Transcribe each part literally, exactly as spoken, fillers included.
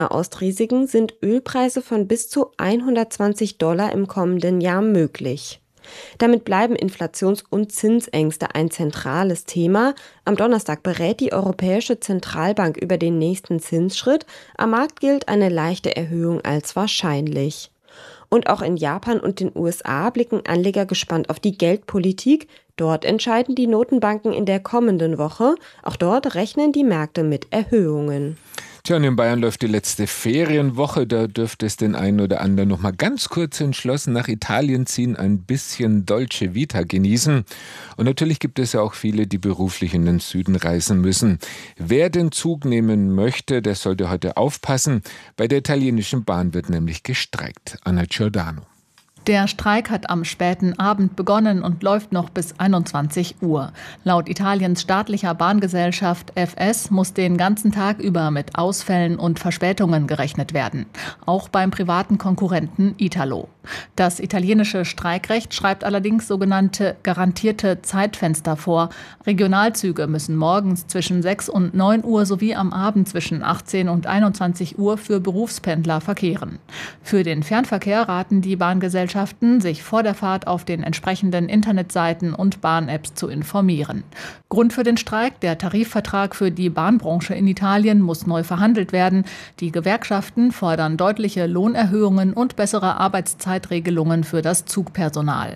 Ostrisiken sind Ölpreise von bis zu hundertzwanzig Dollar im kommenden Jahr möglich. Damit bleiben Inflations- und Zinsängste ein zentrales Thema. Am Donnerstag berät die Europäische Zentralbank über den nächsten Zinsschritt. Am Markt gilt eine leichte Erhöhung als wahrscheinlich. Und auch in Japan und den U S A blicken Anleger gespannt auf die Geldpolitik. Dort entscheiden die Notenbanken in der kommenden Woche. Auch dort rechnen die Märkte mit Erhöhungen. Tja, und in Bayern läuft die letzte Ferienwoche. Da dürfte es den einen oder anderen noch mal ganz kurz entschlossen nach Italien ziehen, ein bisschen Dolce Vita genießen. Und natürlich gibt es ja auch viele, die beruflich in den Süden reisen müssen. Wer den Zug nehmen möchte, der sollte heute aufpassen. Bei der italienischen Bahn wird nämlich gestreikt. Anna Giordano. Der Streik hat am späten Abend begonnen und läuft noch bis einundzwanzig Uhr. Laut Italiens staatlicher Bahngesellschaft F S muss den ganzen Tag über mit Ausfällen und Verspätungen gerechnet werden. Auch beim privaten Konkurrenten Italo. Das italienische Streikrecht schreibt allerdings sogenannte garantierte Zeitfenster vor. Regionalzüge müssen morgens zwischen sechs und neun Uhr sowie am Abend zwischen achtzehn und einundzwanzig Uhr für Berufspendler verkehren. Für den Fernverkehr raten die Bahngesellschaften, sich vor der Fahrt auf den entsprechenden Internetseiten und Bahn-Apps zu informieren. Grund für den Streik: der Tarifvertrag für die Bahnbranche in Italien muss neu verhandelt werden. Die Gewerkschaften fordern deutliche Lohnerhöhungen und bessere Arbeitszeitregelungen für das Zugpersonal.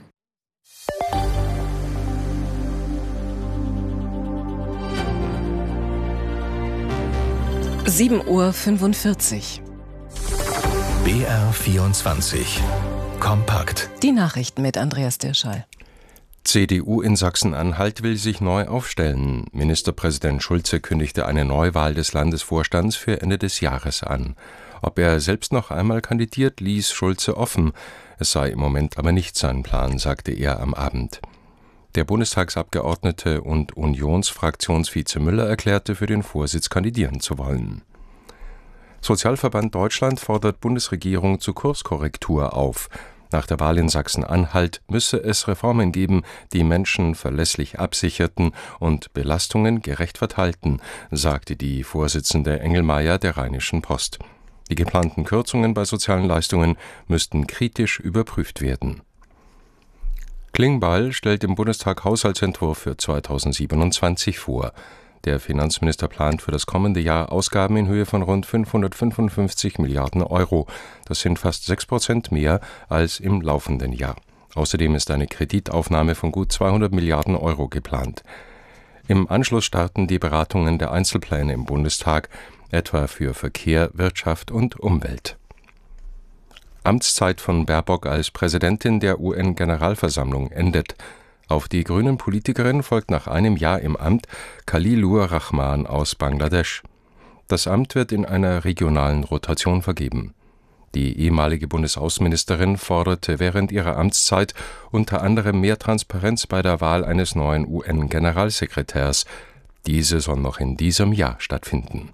sieben Uhr fünfundvierzig. B R vierundzwanzig. Kompakt. Die Nachrichten mit Andreas Dirschall. C D U in Sachsen-Anhalt will sich neu aufstellen. Ministerpräsident Schulze kündigte eine Neuwahl des Landesvorstands für Ende des Jahres an. Ob er selbst noch einmal kandidiert, ließ Schulze offen. Es sei im Moment aber nicht sein Plan, sagte er am Abend. Der Bundestagsabgeordnete und Unionsfraktionsvize Müller erklärte, für den Vorsitz kandidieren zu wollen. Sozialverband Deutschland fordert Bundesregierung zur Kurskorrektur auf. Nach der Wahl in Sachsen-Anhalt müsse es Reformen geben, die Menschen verlässlich absicherten und Belastungen gerecht verteilten, sagte die Vorsitzende Engelmeier der Rheinischen Post. Die geplanten Kürzungen bei sozialen Leistungen müssten kritisch überprüft werden. Klingbeil stellt im Bundestag Haushaltsentwurf für zweitausendsiebenundzwanzig vor. Der Finanzminister plant für das kommende Jahr Ausgaben in Höhe von rund fünfhundertfünfundfünfzig Milliarden Euro. Das sind fast sechs Prozent mehr als im laufenden Jahr. Außerdem ist eine Kreditaufnahme von gut zweihundert Milliarden Euro geplant. Im Anschluss starten die Beratungen der Einzelpläne im Bundestag, etwa für Verkehr, Wirtschaft und Umwelt. Amtszeit von Baerbock als Präsidentin der U N-Generalversammlung endet. Auf die grünen Politikerin folgt nach einem Jahr im Amt Khalilur Rahman aus Bangladesch. Das Amt wird in einer regionalen Rotation vergeben. Die ehemalige Bundesaußenministerin forderte während ihrer Amtszeit unter anderem mehr Transparenz bei der Wahl eines neuen U N-Generalsekretärs. Diese soll noch in diesem Jahr stattfinden.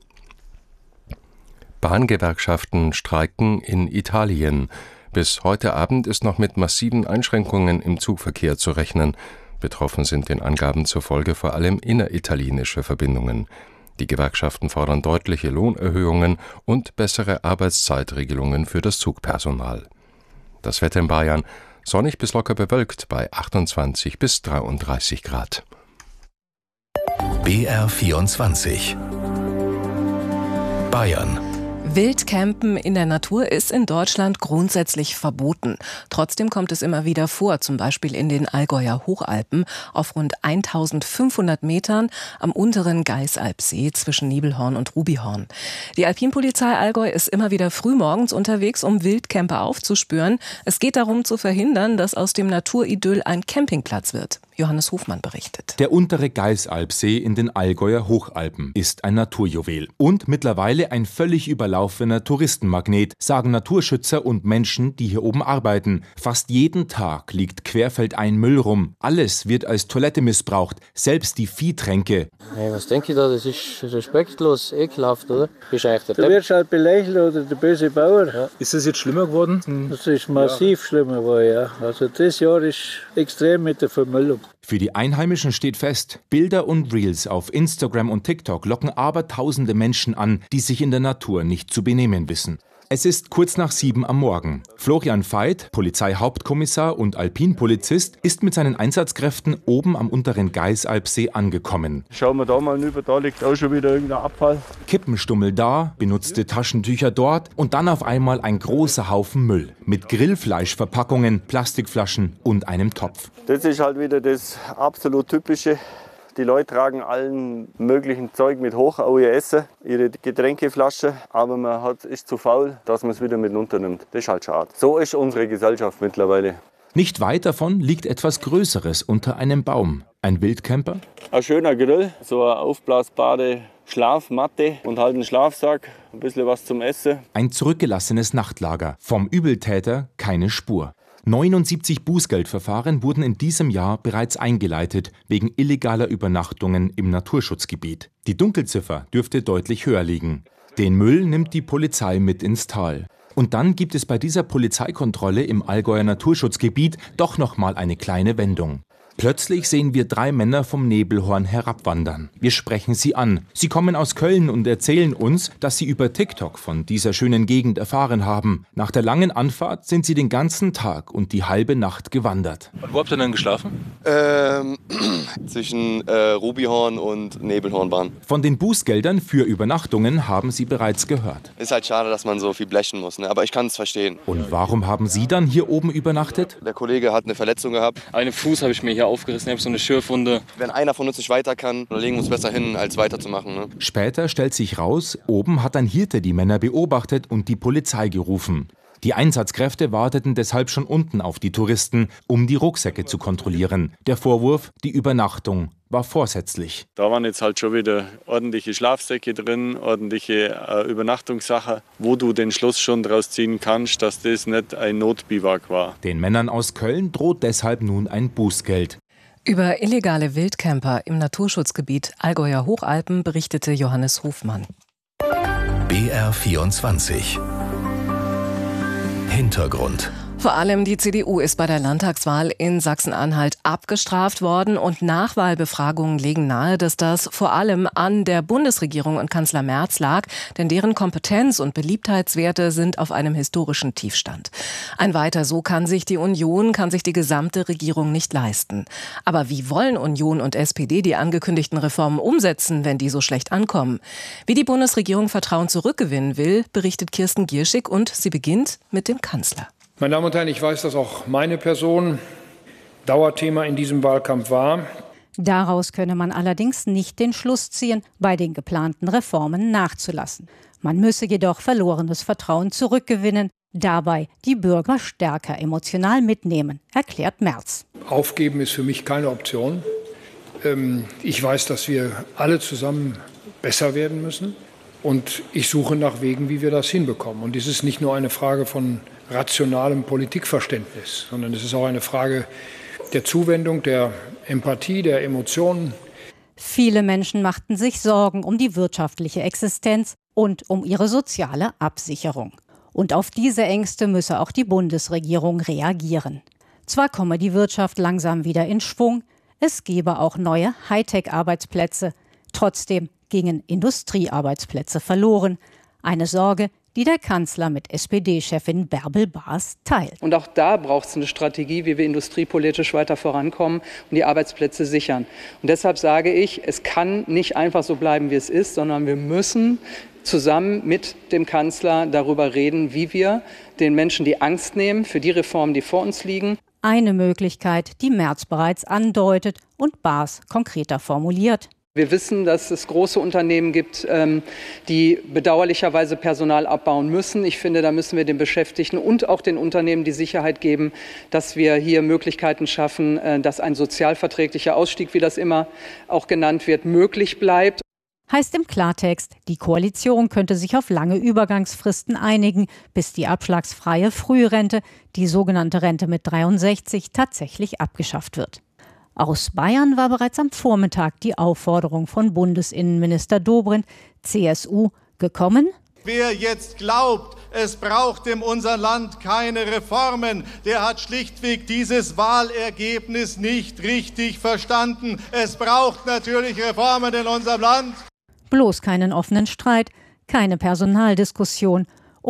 Bahngewerkschaften streiken in Italien. Bis heute Abend ist noch mit massiven Einschränkungen im Zugverkehr zu rechnen. Betroffen sind den Angaben zufolge vor allem inneritalienische Verbindungen. Die Gewerkschaften fordern deutliche Lohnerhöhungen und bessere Arbeitszeitregelungen für das Zugpersonal. Das Wetter in Bayern: sonnig bis locker bewölkt bei achtundzwanzig bis dreiunddreißig Grad. B R vierundzwanzig. Bayern. Wildcampen in der Natur ist in Deutschland grundsätzlich verboten. Trotzdem kommt es immer wieder vor, zum Beispiel in den Allgäuer Hochalpen auf rund eintausendfünfhundert Metern am unteren Geisalpsee zwischen Nibelhorn und Rubihorn. Die Alpinpolizei Allgäu ist immer wieder frühmorgens unterwegs, um Wildcamper aufzuspüren. Es geht darum zu verhindern, dass aus dem Naturidyll ein Campingplatz wird. Johannes Hofmann berichtet. Der untere Geisalpsee in den Allgäuer Hochalpen ist ein Naturjuwel und mittlerweile ein völlig überlaufener Touristenmagnet, sagen Naturschützer und Menschen, die hier oben arbeiten. Fast jeden Tag liegt querfeldein Müll rum. Alles wird als Toilette missbraucht, selbst die Viehtränke. Hey, was denke ich da? Das ist respektlos, ekelhaft, oder? Bist eigentlich der Du wirst halt belächelt oder der böse Bauer. Ja. Ist es jetzt schlimmer geworden? Das ist massiv ja. schlimmer geworden, ja. Also das Jahr ist extrem mit der Vermüllung. Für die Einheimischen steht fest, Bilder und Reels auf Instagram und TikTok locken abertausende Menschen an, die sich in der Natur nicht zu benehmen wissen. Es ist kurz nach sieben am Morgen. Florian Veit, Polizeihauptkommissar und Alpinpolizist, ist mit seinen Einsatzkräften oben am unteren Geisalpsee angekommen. Schauen wir da mal rüber, da liegt auch schon wieder irgendein Abfall. Kippenstummel da, benutzte Taschentücher dort und dann auf einmal ein großer Haufen Müll mit Grillfleischverpackungen, Plastikflaschen und einem Topf. Das ist halt wieder das absolut Typische. Die Leute tragen allen möglichen Zeug mit hoch, auch ihr Essen, ihre Getränkeflasche, aber man hat, ist zu faul, dass man es wieder mit runternimmt. Das ist halt schade. So ist unsere Gesellschaft mittlerweile. Nicht weit davon liegt etwas Größeres unter einem Baum. Ein Wildcamper? Ein schöner Grill, so eine aufblasbare Schlafmatte und halt ein Schlafsack, ein bisschen was zum Essen. Ein zurückgelassenes Nachtlager. Vom Übeltäter keine Spur. neunundsiebzig Bußgeldverfahren wurden in diesem Jahr bereits eingeleitet, wegen illegaler Übernachtungen im Naturschutzgebiet. Die Dunkelziffer dürfte deutlich höher liegen. Den Müll nimmt die Polizei mit ins Tal. Und dann gibt es bei dieser Polizeikontrolle im Allgäuer Naturschutzgebiet doch noch mal eine kleine Wendung. Plötzlich sehen wir drei Männer vom Nebelhorn herabwandern. Wir sprechen sie an. Sie kommen aus Köln und erzählen uns, dass sie über TikTok von dieser schönen Gegend erfahren haben. Nach der langen Anfahrt sind sie den ganzen Tag und die halbe Nacht gewandert. Und wo habt ihr denn geschlafen? Ähm, zwischen äh, Rubihorn und Nebelhornbahn. Von den Bußgeldern für Übernachtungen haben sie bereits gehört. Ist halt schade, dass man so viel blechen muss, ne? Aber ich kann es verstehen. Und warum haben Sie dann hier oben übernachtet? Der Kollege hat eine Verletzung gehabt. Einen Fuß habe ich mir hier aufgerissen, ich habe so eine Schürfwunde. Wenn einer von uns nicht weiter kann, dann legen wir uns besser hin, als weiterzumachen. Ne? Später stellt sich raus, oben hat ein Hirte die Männer beobachtet und die Polizei gerufen. Die Einsatzkräfte warteten deshalb schon unten auf die Touristen, um die Rucksäcke zu kontrollieren. Der Vorwurf, die Übernachtung war vorsätzlich. Da waren jetzt halt schon wieder ordentliche Schlafsäcke drin, ordentliche äh, Übernachtungssachen, wo du den Schluss schon draus ziehen kannst, dass das nicht ein Notbiwak war. Den Männern aus Köln droht deshalb nun ein Bußgeld. Über illegale Wildcamper im Naturschutzgebiet Allgäuer Hochalpen berichtete Johannes Hofmann. B R vierundzwanzig Hintergrund. Vor allem die C D U ist bei der Landtagswahl in Sachsen-Anhalt abgestraft worden und Nachwahlbefragungen legen nahe, dass das vor allem an der Bundesregierung und Kanzler Merz lag, denn deren Kompetenz und Beliebtheitswerte sind auf einem historischen Tiefstand. Ein weiter so kann sich die Union, kann sich die gesamte Regierung nicht leisten. Aber wie wollen Union und S P D die angekündigten Reformen umsetzen, wenn die so schlecht ankommen? Wie die Bundesregierung Vertrauen zurückgewinnen will, berichtet Kirsten Gierschig und sie beginnt mit dem Kanzler. Meine Damen und Herren, ich weiß, dass auch meine Person Dauerthema in diesem Wahlkampf war. Daraus könne man allerdings nicht den Schluss ziehen, bei den geplanten Reformen nachzulassen. Man müsse jedoch verlorenes Vertrauen zurückgewinnen, dabei die Bürger stärker emotional mitnehmen, erklärt Merz. Aufgeben ist für mich keine Option. Ich weiß, dass wir alle zusammen besser werden müssen. Und ich suche nach Wegen, wie wir das hinbekommen. Und es ist nicht nur eine Frage von rationalem Politikverständnis, sondern es ist auch eine Frage der Zuwendung, der Empathie, der Emotionen. Viele Menschen machten sich Sorgen um die wirtschaftliche Existenz und um ihre soziale Absicherung. Und auf diese Ängste müsse auch die Bundesregierung reagieren. Zwar komme die Wirtschaft langsam wieder in Schwung, es gebe auch neue Hightech-Arbeitsplätze. Trotzdem gingen Industriearbeitsplätze verloren. Eine Sorge, die der Kanzler mit S P D-Chefin Bärbel Baas teilt. Und auch da braucht es eine Strategie, wie wir industriepolitisch weiter vorankommen und die Arbeitsplätze sichern. Und deshalb sage ich, es kann nicht einfach so bleiben, wie es ist, sondern wir müssen zusammen mit dem Kanzler darüber reden, wie wir den Menschen die Angst nehmen für die Reformen, die vor uns liegen. Eine Möglichkeit, die Merz bereits andeutet und Baas konkreter formuliert. Wir wissen, dass es große Unternehmen gibt, die bedauerlicherweise Personal abbauen müssen. Ich finde, da müssen wir den Beschäftigten und auch den Unternehmen die Sicherheit geben, dass wir hier Möglichkeiten schaffen, dass ein sozialverträglicher Ausstieg, wie das immer auch genannt wird, möglich bleibt. Heißt im Klartext, die Koalition könnte sich auf lange Übergangsfristen einigen, bis die abschlagsfreie Frührente, die sogenannte Rente mit dreiundsechzig, tatsächlich abgeschafft wird. Aus Bayern war bereits am Vormittag die Aufforderung von Bundesinnenminister Dobrindt, C S U, gekommen. Wer jetzt glaubt, es braucht in unserem Land keine Reformen. Der hat schlichtweg dieses Wahlergebnis nicht richtig verstanden. Es braucht natürlich Reformen in unserem Land. Bloß keinen offenen Streit, keine Personaldiskussion